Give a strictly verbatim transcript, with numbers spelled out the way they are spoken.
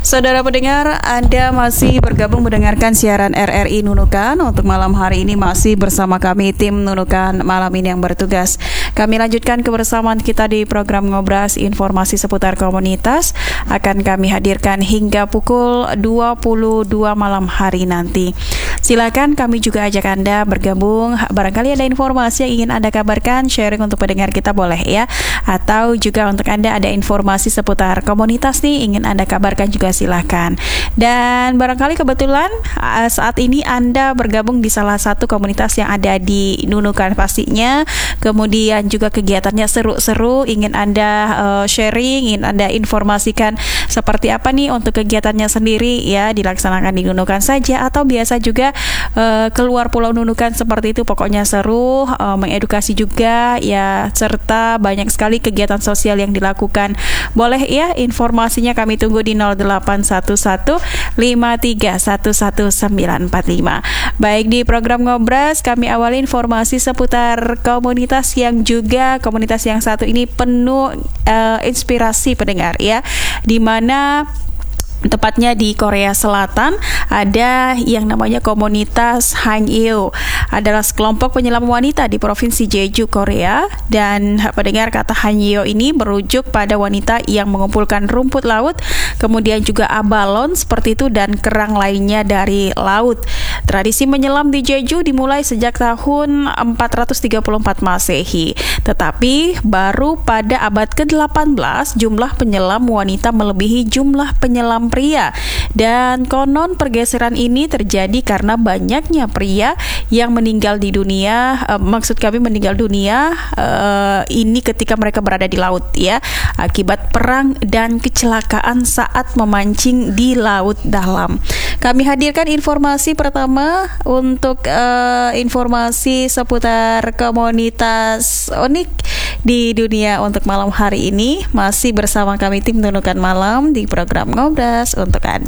Saudara pendengar, Anda masih bergabung mendengarkan siaran R R I Nunukan. Untuk malam hari ini masih bersama kami tim Nunukan malam ini yang bertugas. Kami lanjutkan kebersamaan kita di program Ngobras, informasi seputar komunitas akan kami hadirkan hingga pukul dua puluh dua malam hari nanti. Silakan, kami juga ajak Anda bergabung. Barangkali ada informasi yang ingin Anda kabarkan, sharing untuk pendengar kita boleh ya. Atau juga untuk Anda ada informasi seputar komunitas nih ingin Anda kabarkan juga silakan. Dan barangkali kebetulan saat ini Anda bergabung di salah satu komunitas yang ada di Nunukan pastinya. Kemudian juga kegiatannya seru-seru, ingin Anda uh, sharing, ingin Anda informasikan seperti apa nih untuk kegiatannya sendiri ya, dilaksanakan di Nunukan saja atau biasa juga uh, keluar Pulau Nunukan seperti itu. Pokoknya seru, uh, mengedukasi juga ya, serta banyak sekali kegiatan sosial yang dilakukan. Boleh ya informasinya kami tunggu di nol delapan satu satu lima tiga satu satu sembilan empat lima. Baik, di program Ngobras kami awali informasi seputar komunitas yang juga komunitas yang satu ini penuh uh, inspirasi pendengar ya, di mana tepatnya di Korea Selatan ada yang namanya komunitas Hanyeo, adalah sekelompok penyelam wanita di Provinsi Jeju, Korea. Dan pendengar, kata Hanyeo ini merujuk pada wanita yang mengumpulkan rumput laut, kemudian juga abalon seperti itu dan kerang lainnya dari laut. Tradisi menyelam di Jeju dimulai sejak tahun empat ratus tiga puluh empat Masehi, tetapi baru pada abad ke delapan belas jumlah penyelam wanita melebihi jumlah penyelam pria. Dan konon pergeseran ini terjadi karena banyaknya pria yang meninggal di dunia, uh, maksud kami meninggal dunia uh, ini ketika mereka berada di laut ya, akibat perang dan kecelakaan saat memancing di laut dalam. Kami hadirkan informasi pertama untuk uh, informasi seputar komunitas unik di dunia untuk malam hari ini. Masih bersama kami tim Nunukan Malam di program Ngobras untuk Anda.